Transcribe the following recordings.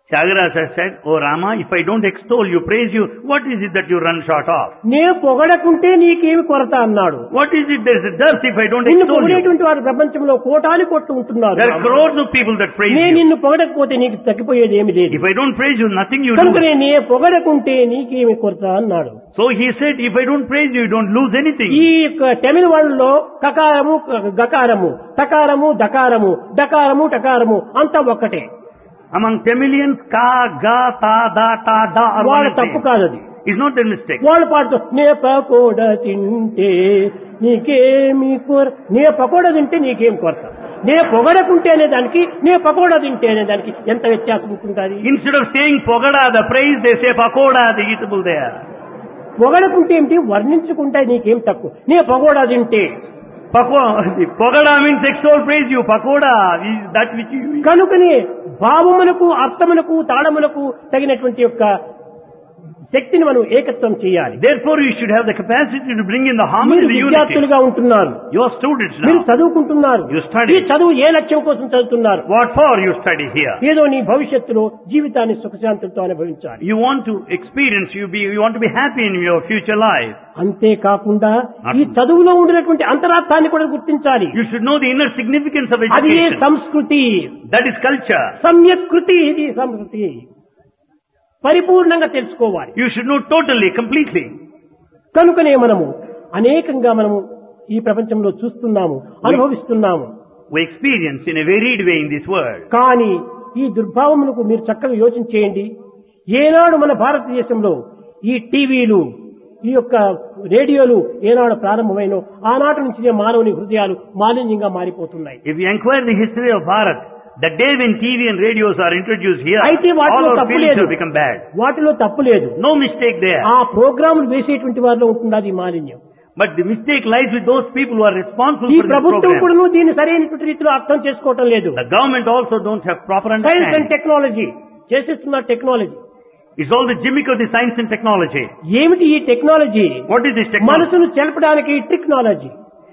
Tyagaraja said, "Oh Rama, if I don't extol you, praise you, what is it that you run short of? నే పొగడకుంటే నీకేమి కొరత అన్నాడు. What is it there is a dearth if I don't నిన్ను extol you? పొగిడేటువంటి వారు ప్రపంచంలో కోటాను కోట్లు ఉంటున్నారు. There are crores of people that praise నేను you. నిన్ను పొగడకపోతే నీకు తగ్గిపోయేది ఏమి లేదు. If I don't praise you, nothing you కనుక lose." నే పొగడకుంటే నీకేమి కొరత అన్నాడు. So he said, if I don't praise you, you don't lose anything. ఈ యొక్క తమిళ వాళ్ళలో కకారము గకారము టకారము దకారము డకారము టకారము అంతా ఒక్కటే. Among Tamilians, ka, ga, ta, da, ta, da are వాళ్ళ one and తప్పు same. కాదు అది. It's not their mistake. వాళ్ళు పాడుతూ నే పకోడా తింటే నీకేమి కొర, నే పకోడా తింటే నీకేం కొరత, నే పొగడకుంటే అనే దానికి నే పకోడా తింటే అనే దానికి ఎంత వ్యత్యాసం ఉంటుంది. Instead of saying pogada, the praise, they say pakoda, the eatable there. పొగడకుంటే ఏమిటి, వర్ణించుకుంటే నీకేం తక్కువ, నే పకోడా తింటే. Pogada means extol, praise you. Pakoda is that which you eat. కనుకనే భావమునకు అర్థమునకు తాళమునకు తగినటువంటి యొక్క శక్తిని మనం ఏకత్వం చేయాలి. Therefore, you should have the capacity to bring in the harmony, మీరు the unity. విద్యార్థులుగా ఉంటున్నారు, You are students మీరు now. చదువుకుంటున్నారు. You study. ఈ చదువు ఏ లక్ష్యం కోసం చదువుతున్నారు? What for you study here? ఏదో నీ భవిష్యత్తులో జీవితాన్ని సుఖశాంతులతో అనుభవించాలి. You want to experience, you want to be happy in your future life. అంతేకాకుండా ఈ చదువులో ఉండినటువంటి అంతరార్థాన్ని కూడా గుర్తించాలి. You should know the inner significance of అది ఏ education. సంస్కృతి, That is culture. సమ్యక్ కృతి, ఇది సంస్కృతి పరిపూర్ణంగా తెలుసుకోవాలి. You should know totally, completely. కనుకనే మనము అనేకంగా మనము ఈ ప్రపంచంలో చూస్తున్నాము, అనుభవిస్తున్నాము. We experience in a varied way in this world. కానీ ఈ దుర్భావమునకు మీరు చక్కగా యోచించేయండి. ఏనాడు మన భారతదేశంలో ఈ టీవీలు, ఈ యొక్క రేడియోలు ఏనాడు ప్రారంభమైనో ఆనాటి నుంచి మానవుని హృదయాలు మాలిన్యంగా మారిపోతున్నాయి. If you inquire the history of Bharat, the day when TV and radios are introduced here, అయితే all వాటిలో our తప్పు feelings లేదు, have become bad. వాటిలో తప్పు లేదు. No mistake there. ఆ ప్రోగ్రాములు వేసేటువంటి వారిలో ఉంటుంది ఈ మాలిన్యం. But the mistake lies with those people who are responsible ఈ for this ప్రభుత్వం program. కూడా దీన్ని సరైనటువంటి రీతిలో అర్థం చేసుకోవటం లేదు. The government also don't have proper science and understanding. Technology చేసేస్తున్న technology. It's all the gimmick of the science and technology. ఏమిటి ఈ technology? What is this technology? మనసును చెలపడానికి technology.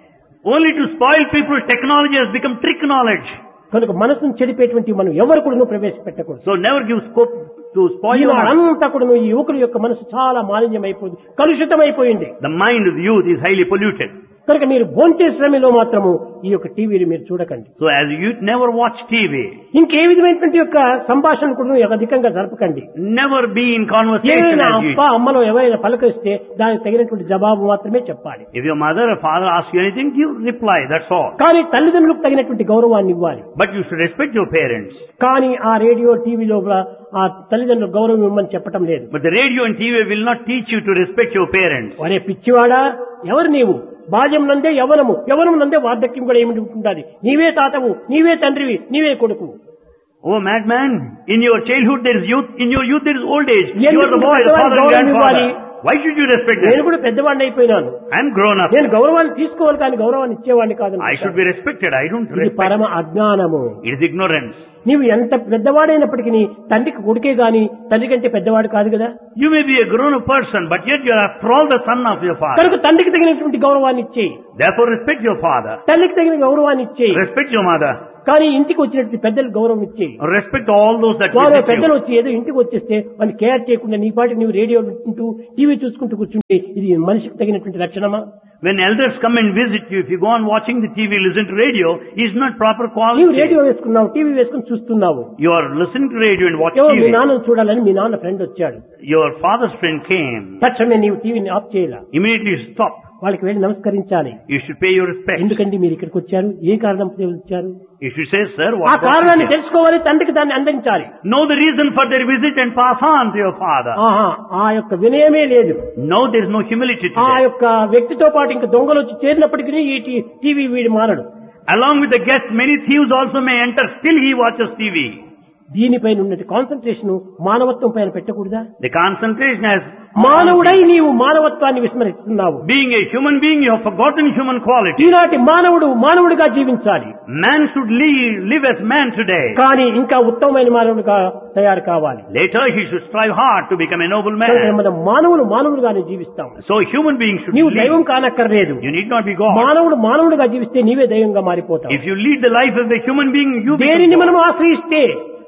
Only to spoil people, technology has become trick knowledge. కనుక మనసును చెడిపేటువంటి మనం ఎవరు కూడా ప్రవేశపెట్టకూడదు. So never give scope to spoil your mind. అంతా కూడా ఈ యువకుల యొక్క మనసు చాలా మాలిన్యం అయిపోయింది, కలుషితం అయిపోయింది. The mind of the youth is highly polluted. కనుక మీరు భోంచే సమయంలో మాత్రము ఈ యొక్క టీవీని మీరు చూడకండి. So as a youth, never watch TV. ఇంకే విధమైనటువంటి యొక్క సంభాషణ కూడా అధికంగా జరపకండి. Never be in conversation ఏమైనా as you అప్ప అమ్మలో ఎవరైనా పలకరిస్తే దానికి తగినటువంటి జవాబు మాత్రమే చెప్పాలి. If your mother or father asks you anything, give reply, that's all. కానీ తల్లిదండ్రులకు తగినటువంటి గౌరవాన్ని ఇవ్వాలి. But you should respect your parents. కానీ ఆ రేడియో టీవీలో ఆ తల్లిదండ్రులకు గౌరవం ఇవ్వమని చెప్పడం లేదు. But the radio and TV will not teach you to respect your parents. ఒరే పిచ్చివాడా, ఎవరు నీవు? బాల్యం నందే యవనము, యవనం నందే వార్ధక్యం కూడా ఏమిటి ఉంటున్నది. నీవే తాతవు, నీవే తండ్రివి, నీవే కొడుకు. Oh madman, in your childhood there is youth, in your youth there is old age. You ఎందుకు are the boy, the father and గౌరవం ఇవ్వాలి? grandfather. Why should you respect నేను them? కూడా పెద్దవాడిని అయిపోయినాను. I am grown up. నేను గౌరవాన్ని తీసుకోవాలి కానీ గౌరవాన్ని ఇచ్చేవాడిని కాదు. I should be respected. I don't ఇది respect. పరమ అజ్ఞానము. It is ignorance. నీవు ఎంత పెద్దవాడైనప్పటికీ తండ్రికి కొడుకే గాని తండ్రి కంటే పెద్దవాడు కాదు కదా. You may be a grown up person, but yet you are after all the son of your father. కనుక తండ్రికి తగినటువంటి గౌరవాన్ని ఇచ్చేయి, Therefore respect your father. తల్లికి తగిన గౌరవాన్ని ఇచ్చేయి. Respect your mother. కానీ ఇంటికి వచ్చినట్టు పెద్దలకు గౌరవం ఇచ్చేయి. Respect all those that వారు visit పెద్దలు you. వచ్చి ఏదో ఇంటికి వచ్చేస్తే వాళ్ళు కేర్ చేయకుండా నీ పాటికి నీవు రేడియో వింటూ టీవీ చూసుకుంటూ కూర్చుంటే ఇది మనిషికి తగినటువంటి లక్షణమా? When elders come and visit you, if you go on watching the TV, listen to radio, is not proper నీవు quality. రేడియో వేసుకున్నావు, టీవీ వేసుకుని చూస్తున్నావు. You are listening to radio and watch ఎవరు మీ TV. నాన్నను చూడాలని మీ నాన్న ఫ్రెండ్ వచ్చాడు. Your father's friend came. తక్షణమే నీవు టీవీని ఆఫ్ చేయాల. Immediately stop. వాళ్ళకి వెళ్ళి నమస్కరించాలి. You should pay your respect. ఎందుకండి మీరు ఇక్కడికి వచ్చారు, ఏ కారణం వచ్చారు? You should say, sir, ఆ what brought you కారణాన్ని here? తెలుసుకోవాలి, తండ్రికి దాన్ని అందించాలి. Know the reason for their visit and pass on to your father. ఆహా, ఆ యొక్క వినయమే లేదు. No, there is no humility ఆ today. యొక్క వ్యక్తితో పాటు ఇంకా దొంగలు వచ్చి చేరినప్పటికీ ఈ టీవీ వీడి మానడు. Along with the guest, many thieves also may enter. Still he watches TV. దీనిపైన ఉన్నటువంటి కాన్సన్ట్రేషన్ మానవత్వం పైన పెట్టకూడదా? The concentration has మానవుడై నీవు మానవత్వాన్ని విస్మరిస్తున్నావు. being a human being, you have forgotten human quality. ఈనాటి మానవుడు మానవుడిగా జీవించాలి. Man should live as man today. కానీ ఇంకా ఉత్తమమైన మానవుడిగా తయారు కావాలి. Later he should strive hard to become a noble కనుక man. మనం మానవులుగానే జీవిస్తాం. So human beings should నీవు దైవం live. కానక్కర్లేదు. You need not be God. మానవుడుగా జీవిస్తే నీవే దైవంగా మారిపోతావు. If you lead the life of a human being, you become దేనిని God. మనం ఆశ్రయిస్తే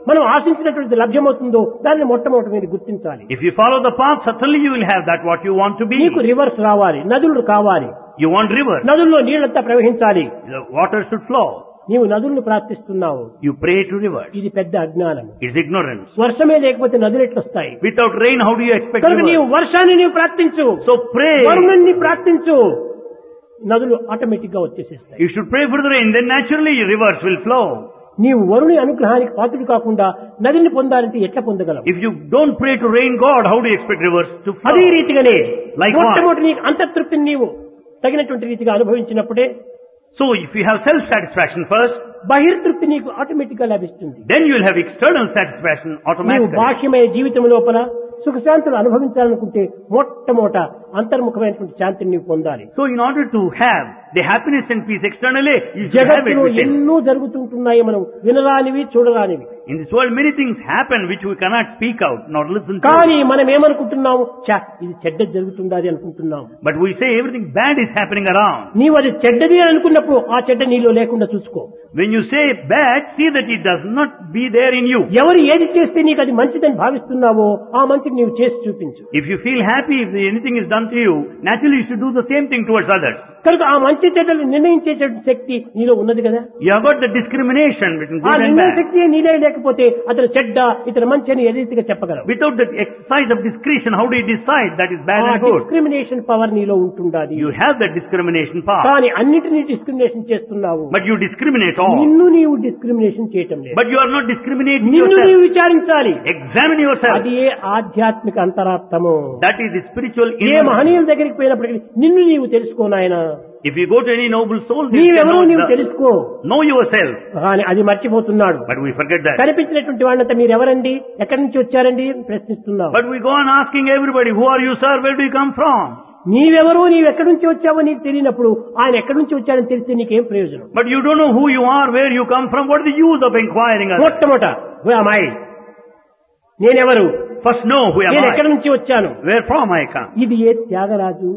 మనం ఆశించినటువంటి లభ్యమవుతుందో దాన్ని మొట్టమొదటి మీరు గుర్తించాలి. If you follow the path, certainly you will have that what you want to be. నీకు రివర్స్ రావాలి, నదులు కావాలి, You want river. నదుల్లో నీళ్ళంతా ప్రవహించాలి. The water should flow. నీవు నదులను ప్రార్థిస్తున్నావు, You pray to rivers. ఇది పెద్ద అజ్ఞానం. It's ignorance. వర్షమే లేకపోతే నదులు ఎట్లొస్తాయి? Without rain, how do you expect కనుక నీవు rivers? వర్షాన్ని నీవు ప్రార్థించు, So pray. వరుణుణ్ణి ప్రార్థించు, నదులు ఆటోమేటిక్ గా వచ్చేసేస్తాయి. You should pray for the rain, then naturally rivers will flow. నీవు వరుణి అనుగ్రహానికి పాత్రుడు కాకుండా నదిని పొందాలంటే ఎట్లా పొందగలవు? If you don't pray to rain God, how do you expect rivers to flow? అదే రీతిగానే Like what? మొట్టమొదటి నీకు అంతఃతృప్తిని నీవు తగినటువంటి రీతిగా అనుభవించినప్పుడే So if you have self-satisfaction first, బహిర్తృప్తి నీకు ఆటోమేటిక్ గా లభిస్తుంది. then you will have external satisfaction నీవు automatically. బాహ్యమైన జీవితం లోపల సుఖశాంతులు అనుభవించాలనుకుంటే మొట్టమొదట అంతర్ముఖమైనటువంటి శాంతిని నీవు పొందాలి. So in order to have the happiness and peace externally, you should have it జగత్తులో within. ఎన్నో జరుగుతుంటున్నాయి, మనం వినరానివి చూడరానివి. In this world many things happen which we cannot speak out, not listen to. కానీ మనం ఏమనుకుంటున్నాము, చా ఇది చెడ్డ జరుగుతుందని అనుకుంటున్నాము. But we say everything bad is happening around. నీవు అది చెడ్డది అని అనుకున్నప్పుడు ఆ చెడ్డ నీలో లేకుండా చూసుకో. When you say bad, see that it does not be there in you. ఎవరు ఏది చేస్తే నీకు అది మంచిదని భావిస్తున్నావో ఆ మంచిని నీవు చేసి చూపించు. If you feel happy if anything is done to you, naturally you should do the same thing towards others. కనుక ఆ మంచి చెడ్డలు నిర్ణయించేటువంటి శక్తి నీలో ఉన్నది కదా. You have got the discrimination between ఆ good and నిర్ణయ bad. శక్తి నీలో లేకపోతే అతను చెడ్డ ఇతను మంచి అని ఏ రీతిగా చెప్పగలవు? Without the exercise of discretion, how do you decide that is bad ఆ and good? డిస్క్రిమినేషన్ పవర్ నీలో ఉంటుండాలి. You have that discrimination power. కానీ అన్నిటినీ డిస్క్రిమినేషన్ చేస్తున్నావు, But you discriminate all. నిన్ను నీవు డిస్క్రిమినేషన్ చేయటం లేదు. But you are not discriminating నిన్ను yourself. నీవు విచారించాలి. Examine yourself. అది ఏ ఆధ్యాత్మిక అంతరార్థము. That is the spiritual A inner. మహనీయుల దగ్గరికి పోయినప్పటికీ నిన్ను నీవు తెలుసుకో నాయన. If you go to any noble soul, they say, నీవెవరో నీవు తెలుసుకో. know yourself. కానీ అది మర్చిపోతున్నాడు. But we forget that. కనిపించినటువంటి వాళ్ళంతా మీరు ఎవరండి, ఎక్కడి నుంచి వచ్చారండి అని ప్రశ్నిస్తున్నావు. But we go on asking everybody, who are you sir, where do you come from? నీవెవరో నీవు ఎక్కడి నుంచి వచ్చావో నీకు తెలియనప్పుడు ఆయన ఎక్కడి నుంచి వచ్చారని తెలిస్తే నీకేం ప్రయోజనం? But you don't know who you are, where you come from, what is the use of inquiring others? మొట్టమొదట who am I? నేనెవరు? First know who am నేను ఎక్కడి I, నుంచి వచ్చాను? where from I come. ఇది ఏ త్యాగరాజు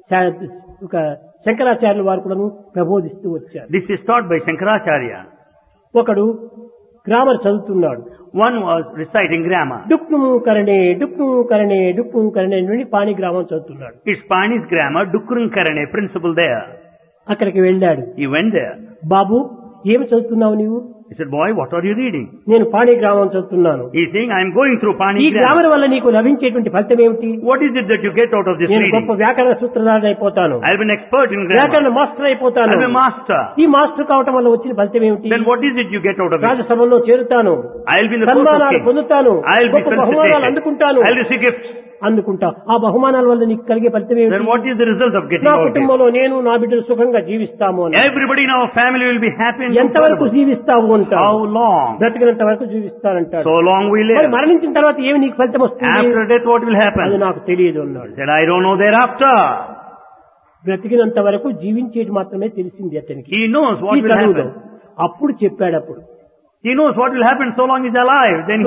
ఒక శంకరాచార్యుల వారు కూడా ప్రబోధిస్తూ వచ్చారు. This is taught by Shankaracharya. ఒకడు గ్రామర్ చదువుతున్నాడు. One was reciting grammar. డుక్ను కరణే డుక్ను కరణే డుక్ను కరణే నుండి పాణి గ్రామం చదువుతున్నాడు. It's Pani's grammar, Dukkurun Karane, principle there. అక్కడికి వెళ్ళాడు. He went there. బాబు ఏమి చదువుతున్నావు నీవు? He said, boy, what are you reading? నేను పాణి గ్రామం చదువుతున్నాను. He's saying, I am going through ఈ Pani గ్రామర్ grammar. వల్ల నీకు లభించేటువంటి ఫలితం ఏమిటి? What is it that you get out of this నేను reading? గొప్ప వ్యాకరణ సూత్రధారణ అయిపోతాను, I'll be an expert in వ్యాకరణ grammar. మాస్టర్ అయిపోతాను. I'll be a master. ఈ మాస్టర్ కావటం వల్ల వచ్చిన ఫలితం ఏమిటి? Then what is it you get out of it? రాజసభలో చేరుతాను, I'll be in the court of సన్మానాలు king. పొందుతాను, I'll be గొప్ప బహుమానాలు felicitated. అందుకుంటాను. I'll receive gifts. అందుకుంటా ఆ బహుమానాల వల్ల నీకు కలిగే ఫలితం Then ఏమిటి? what is the result of getting నా all this? కుటుంబంలో నేను నా బిడ్డలు సుఖంగా జీవిస్తాము అని. Everybody in our family will be happy and ఎంతవరకు comfortable. జీవిస్తావు How అంటావు? long? బ్రతికినంత వరకు జీవిస్తానంటాడు. So long we మరి live. మరణించిన తర్వాత ఏమి నీకు ఫలితం వస్తుంది? After death what will అది happen? నాకు తెలియదు అన్నాడు. He said, I don't know thereafter. బ్రతికినంత వరకు జీవించేది మాత్రమే తెలిసింది అతనికి He knows ఈ what will చదువులో. happen. అప్పుడు చెప్పాడు. అప్పుడు He knows what will happen so long he's alive. Then